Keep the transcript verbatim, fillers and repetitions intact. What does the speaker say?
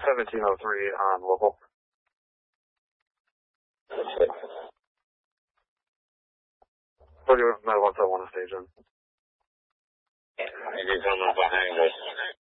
seventeen oh three on local. forty, my one seven one station. Maybe coming behind us.